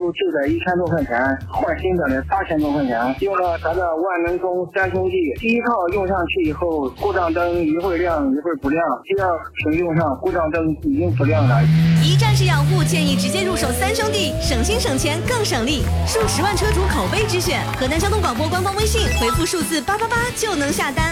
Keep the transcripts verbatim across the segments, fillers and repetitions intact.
就在一千多块钱，换新的呢八千多块钱。用了咱的万能中三兄弟，第一套用上去以后，故障灯一会儿亮一会儿不亮，第二瓶用上故障灯已经不亮了。 一站式养护，建议直接入手三兄弟，省心省钱更省力，数十万车主口碑之选。河南交通广播官方微信回复数字八八八就能下单。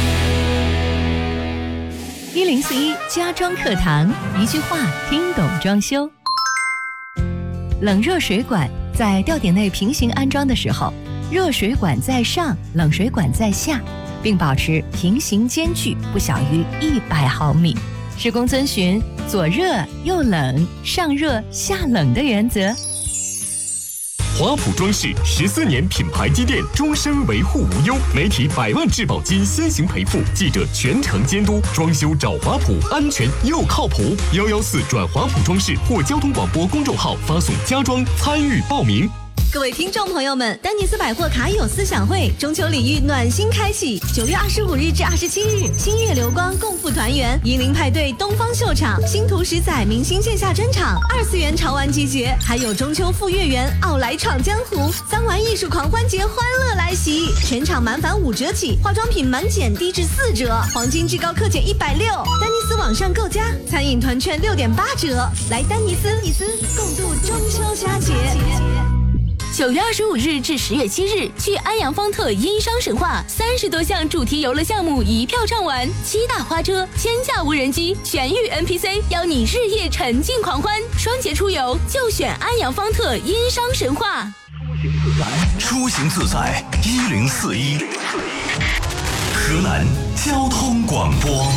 一零四一家装课堂，一句话听懂装修。冷热水管在吊顶内平行安装的时候，热水管在上，冷水管在下，并保持平行间距不小于一百毫米。施工遵循左热右冷、上热下冷的原则。 华普装饰十四年品牌积淀，终身维护无忧，媒体百万质保金先行赔付，记者全程监督，装修找华普，安全又靠谱。幺幺四转华普装饰或交通广播公众号发送家装参与报名。 各位听众朋友们，丹尼斯百货卡友思想会中秋礼遇暖心开启，九月二十五日至二十七日，星月流光共赴团圆，银铃派对东方秀场，星途十载明星线下专场，二次元潮玩集结，还有中秋赴月圆，奥莱闯江湖，三玩艺术狂欢节欢乐来袭，全场满返五折起，化妆品满减低至四折，黄金至高克减一百六，丹尼斯网上购家，餐饮团券六点八折，来丹尼斯，尼斯共度中秋佳节。 九月二十五日至十月七日，去安阳方特殷商神话，三十多项主题游乐项目一票畅玩，七大花车、千架无人机、全域 N P C， 邀你日夜沉浸狂欢。双节出游就选安阳方特殷商神话。 出行自在一零四一，河南交通广播。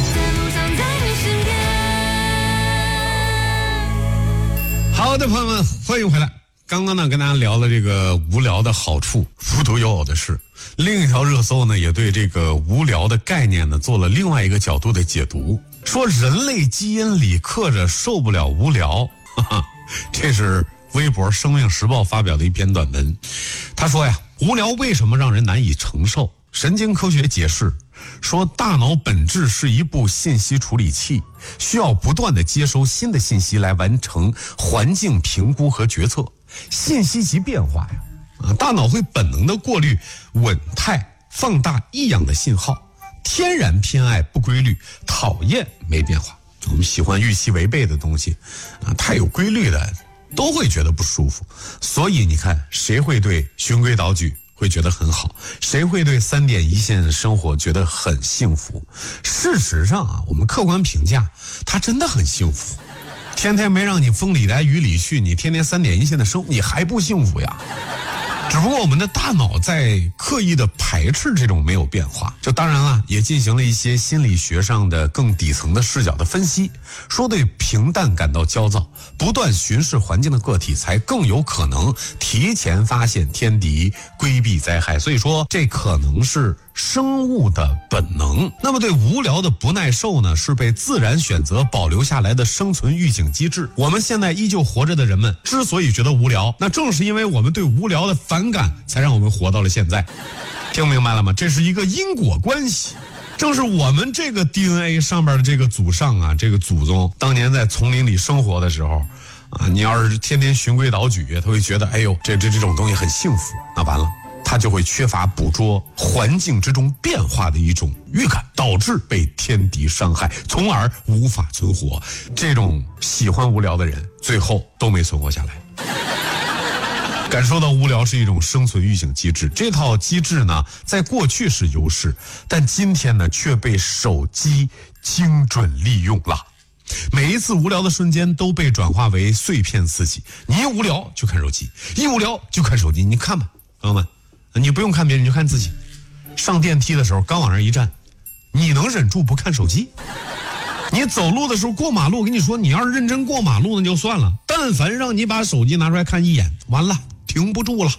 好的，朋友们，欢迎回来。刚刚呢，跟大家聊了这个无聊的好处，无独有偶的是，另一条热搜呢，也对这个无聊的概念呢做了另外一个角度的解读，说人类基因里刻着受不了无聊。哈哈，这是微博《生命时报》发表的一篇短文。他说呀，无聊为什么让人难以承受？神经科学解释说，大脑本质是一部信息处理器，需要不断的接收新的信息来完成环境评估和决策。信息及变化呀，啊，大脑会本能的过滤稳态、放大异样的信号，天然偏爱不规律，讨厌没变化。我们喜欢预期违背的东西，啊，太有规律的都会觉得不舒服。所以你看，谁会对循规蹈矩会觉得很好？谁会对三点一线生活觉得很幸福？事实上啊，我们客观评价，他真的很幸福。天天没让你风里来雨里去，你天天三点一线的生活，你还不幸福呀？只不过我们的大脑在刻意的排斥这种没有变化。这当然了，也进行了一些心理学上的更底层的视角的分析，说对平淡感到焦躁，不断巡视环境的个体才更有可能提前发现天敌，规避灾害。所以说，这可能是生物的本能。那么对无聊的不耐受呢，是被自然选择保留下来的生存预警机制。我们现在依旧活着的人们之所以觉得无聊，那正是因为我们对无聊的反感，才让我们活到了现在。听明白了吗？这是一个因果关系。正是我们这个 D N A 上面的这个祖上啊，这个祖宗当年在丛林里生活的时候啊，你要是天天循规蹈矩，他会觉得哎呦，这这这种东西很幸福。那完了，他就会缺乏捕捉环境之中变化的一种预感，导致被天敌伤害，从而无法存活。这种喜欢无聊的人，最后都没存活下来。感受到无聊是一种生存预警机制，这套机制呢，在过去是优势，但今天呢，却被手机精准利用了。每一次无聊的瞬间都被转化为碎片刺激，你一无聊就看手机，一无聊就看手机。你看吧，朋友们，你不用看别人，你就看自己。上电梯的时候刚往那一站，你能忍住不看手机？你走路的时候过马路，我跟你说，你要是认真过马路那就算了，但凡让你把手机拿出来看一眼，完了，停不住了。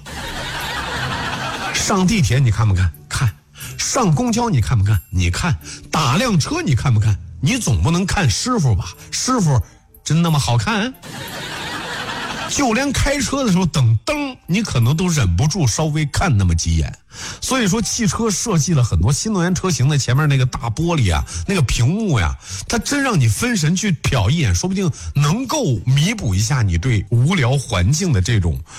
上地铁你看不看？看。上公交你看不看？你看。打辆车你看不看？你总不能看师傅吧？师傅真那么好看？就连开车的时候等灯，你可能都忍不住稍微看那么几眼。所以说，汽车设计了很多新能源车型的前面那个大玻璃啊，那个屏幕呀，它真让你分神去瞟一眼，说不定能够弥补一下你对无聊环境的这种